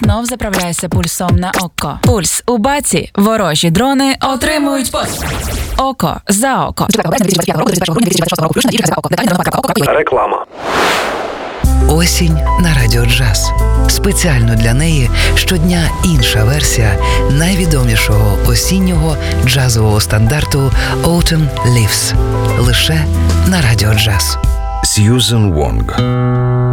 знов заправляйся пульсом на око. Пульс у баці. Ворожі дрони отримують око за око. Реклама. Осінь на Радіо Джаз. Спеціально для неї щодня інша версія найвідомішого осіннього джазового стандарту Autumn Leaves. Лише на Радіо Джаз. Сьюзен Вонг.